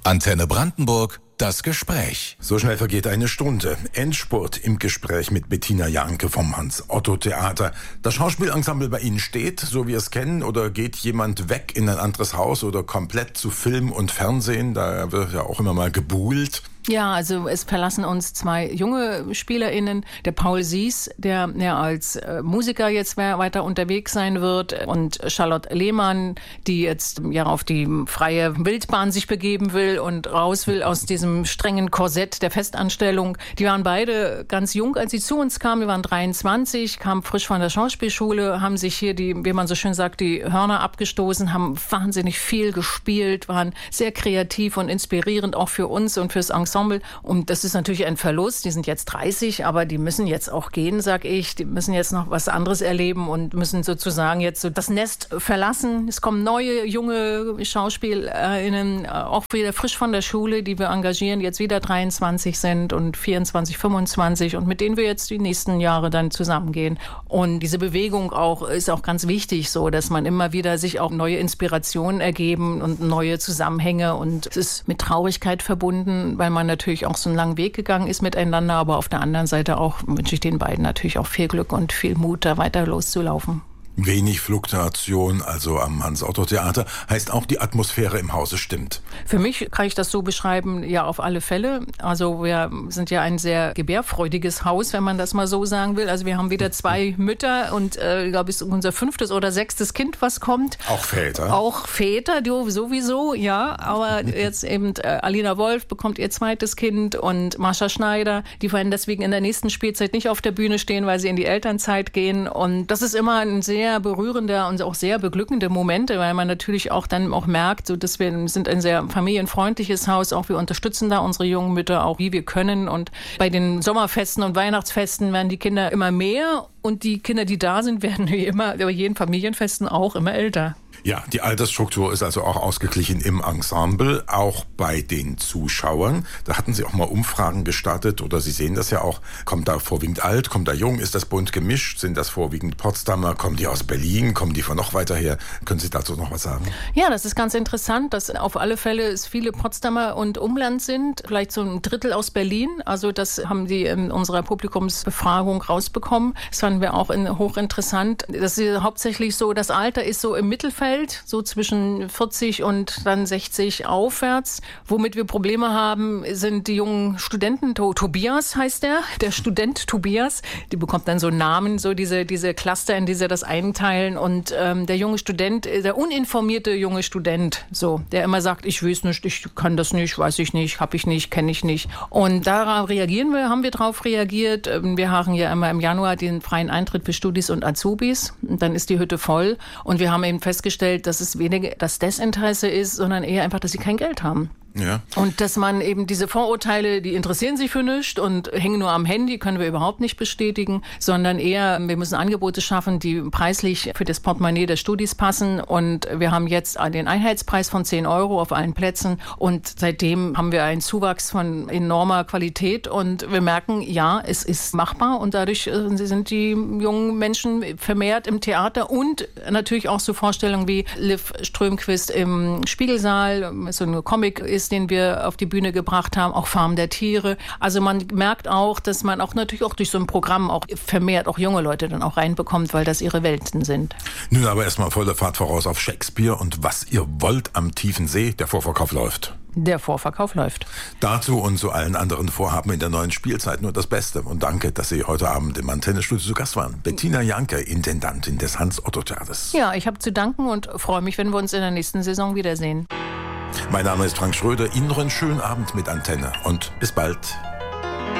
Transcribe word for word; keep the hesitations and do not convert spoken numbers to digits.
Antenne Brandenburg, das Gespräch. So schnell vergeht eine Stunde. Endspurt im Gespräch mit Bettina Janke vom Hans-Otto-Theater. Das Schauspielensemble bei Ihnen steht, so wie wir es kennen, oder geht jemand weg in ein anderes Haus oder komplett zu Film und Fernsehen? Da wird ja auch immer mal gebuhlt. Ja, also es verlassen uns zwei junge SpielerInnen. Der Paul Sies, der ja als äh, Musiker jetzt weiter unterwegs sein wird, und Charlotte Lehmann, die jetzt ja auf die freie Wildbahn sich begeben will und raus will aus diesem strengen Korsett der Festanstellung. Die waren beide ganz jung, als sie zu uns kamen. Wir waren dreiundzwanzig, kamen frisch von der Schauspielschule, haben sich hier die, wie man so schön sagt, die Hörner abgestoßen, haben wahnsinnig viel gespielt, waren sehr kreativ und inspirierend auch für uns und fürs Ensemble. Und das ist natürlich ein Verlust. Die sind jetzt dreißig, aber die müssen jetzt auch gehen, sag ich. Die müssen jetzt noch was anderes erleben und müssen sozusagen jetzt so das Nest verlassen. Es kommen neue, junge SchauspielerInnen, auch wieder frisch von der Schule, die wir engagieren, jetzt wieder dreiundzwanzig sind und vierundzwanzig, fünfundzwanzig und mit denen wir jetzt die nächsten Jahre dann zusammengehen. Und diese Bewegung auch ist auch ganz wichtig, so, dass man immer wieder sich auch neue Inspirationen ergeben und neue Zusammenhänge, und es ist mit Traurigkeit verbunden, weil man natürlich auch so einen langen Weg gegangen ist miteinander, aber auf der anderen Seite auch wünsche ich den beiden natürlich auch viel Glück und viel Mut, da weiter loszulaufen. Wenig Fluktuation, also am Hans-Otto-Theater, heißt auch, die Atmosphäre im Hause stimmt. Für mich kann ich das so beschreiben, ja, auf alle Fälle. Also wir sind ja ein sehr gebärfreudiges Haus, wenn man das mal so sagen will. Also wir haben wieder zwei Mütter und, äh, glaube ich, unser fünftes oder sechstes Kind, was kommt. Auch Väter. Auch Väter, du sowieso, ja. Aber jetzt eben äh, Alina Wolf bekommt ihr zweites Kind und Mascha Schneider, die werden deswegen in der nächsten Spielzeit nicht auf der Bühne stehen, weil sie in die Elternzeit gehen. Und das ist immer ein sehr sehr berührende und auch sehr beglückende Momente, weil man natürlich auch dann auch merkt, so dass wir sind ein sehr familienfreundliches Haus, auch wir unterstützen da unsere jungen Mütter auch, wie wir können, und bei den Sommerfesten und Weihnachtsfesten werden die Kinder immer mehr und die Kinder, die da sind, werden wie immer bei jeden Familienfesten auch immer älter. Ja, die Altersstruktur ist also auch ausgeglichen im Ensemble, auch bei den Zuschauern. Da hatten Sie auch mal Umfragen gestartet, oder Sie sehen das ja auch. Kommt da vorwiegend alt, kommt da jung, ist das bunt gemischt? Sind das vorwiegend Potsdamer? Kommen die aus Berlin? Kommen die von noch weiter her? Können Sie dazu noch was sagen? Ja, das ist ganz interessant, dass auf alle Fälle es viele Potsdamer und Umland sind. Vielleicht so ein Drittel aus Berlin. Also das haben die in unserer Publikumsbefragung rausbekommen. Das fanden wir auch in, hochinteressant. Das ist hauptsächlich so, das Alter ist so im Mittelfeld, so zwischen vierzig und dann sechzig aufwärts. Womit wir Probleme haben, sind die jungen Studenten. Tobias heißt der, der Student Tobias. Die bekommt dann so Namen, so diese, diese Cluster, in die sie das einteilen. Und ähm, der junge Student, der uninformierte junge Student, so, der immer sagt, ich weiß nicht, ich kann das nicht, weiß ich nicht, habe ich nicht, kenne ich nicht. Und darauf reagieren wir, haben wir darauf reagiert. Wir haben ja immer im Januar den freien Eintritt für Studis und Azubis. Und dann ist die Hütte voll. Und wir haben eben festgestellt, dass es weniger das Desinteresse ist, sondern eher einfach, dass sie kein Geld haben. Ja. Und dass man eben diese Vorurteile, die interessieren sich für nichts und hängen nur am Handy, können wir überhaupt nicht bestätigen, sondern eher, wir müssen Angebote schaffen, die preislich für das Portemonnaie der Studis passen. Und wir haben jetzt den Einheitspreis von zehn Euro auf allen Plätzen, und seitdem haben wir einen Zuwachs von enormer Qualität, und wir merken, ja, es ist machbar, und dadurch sind die jungen Menschen vermehrt im Theater, und natürlich auch so Vorstellungen wie Liv Strömquist im Spiegelsaal, so eine Comic ist, den wir auf die Bühne gebracht haben, auch Farm der Tiere. Also man merkt auch, dass man auch natürlich auch durch so ein Programm auch vermehrt auch junge Leute dann auch reinbekommt, weil das ihre Welten sind. Nun aber erstmal volle Fahrt voraus auf Shakespeare und Was ihr wollt am tiefen See. Der Vorverkauf läuft. Der Vorverkauf läuft. Dazu und zu allen anderen Vorhaben in der neuen Spielzeit nur das Beste. Und danke, dass Sie heute Abend im Antennestudio zu Gast waren. Bettina Janke, Intendantin des Hans-Otto-Theaters. Ja, ich habe zu danken und freue mich, wenn wir uns in der nächsten Saison wiedersehen. Mein Name ist Frank Schröder. Ihnen noch einen schönen Abend mit Antenne und bis bald.